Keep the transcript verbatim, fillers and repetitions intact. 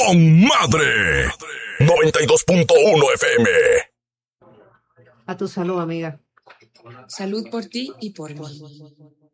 con madre. noventa y dos punto uno F M. A tu salud, amiga. Salud por ti y por mí.